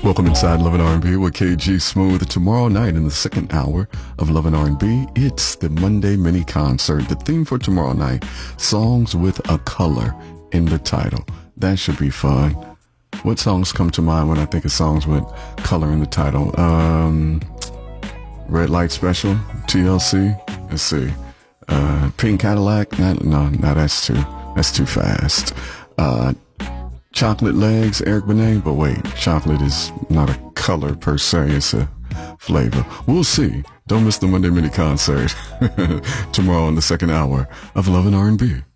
Welcome inside Love and R&B with KG Smooth. Tomorrow night in the second hour of Love and R&B, it's the Monday mini concert. The theme for tomorrow night, songs with a color in the title. That should be fun. What songs come to mind when I think of songs with color in the title? Red Light Special, TLC. Let's see. Pink Cadillac. No, that's too fast. Chocolate Legs, Eric Benet, but wait, chocolate is not a color per se, it's a flavor. We'll see. Don't miss the Monday mini concert tomorrow in the second hour of Love and R&B.